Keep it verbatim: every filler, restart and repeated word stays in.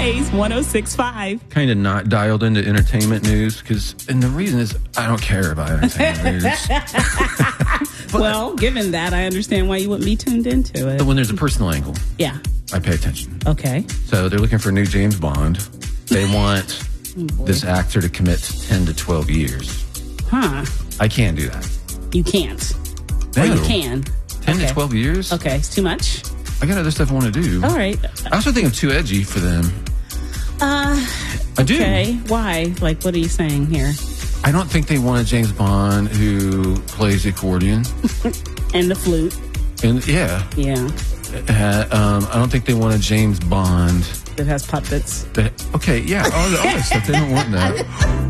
Blaze one oh six point five. Kind of not dialed into entertainment news because, and the reason is I don't care about entertainment news. Well, given that, I understand why you wouldn't be tuned into it. But when there's a personal angle, yeah, I pay attention. Okay. So they're looking for a new James Bond. They want oh this actor to commit to ten to twelve years. Huh. I can't do that. You can't. No. Or you can. ten okay. to twelve years? Okay, it's too much. I got other stuff I want to do. All right. I also think I'm too edgy for them. Uh, I do. Okay. Why? Like, what are you saying here? I don't think they want a James Bond who plays the accordion. And the flute. And yeah. Yeah. Uh, um, I don't think they want a James Bond that has puppets. That, okay, yeah, all, all that stuff. They don't want that.